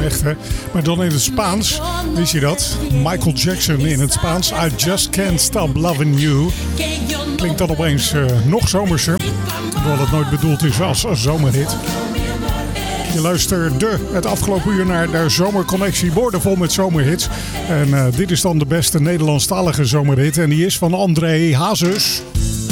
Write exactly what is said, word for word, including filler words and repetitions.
echt hè. Maar dan in het Spaans, wist je dat? Michael Jackson in het Spaans. I just can't stop loving you. Klinkt dan opeens uh, nog zomerser. Terwijl het nooit bedoeld is als een zomerhit. Je luisterde het afgelopen uur naar de Zomerconnectie, boordevol met zomerhits. En uh, dit is dan de beste Nederlandstalige zomerhit. En die is van André Hazes.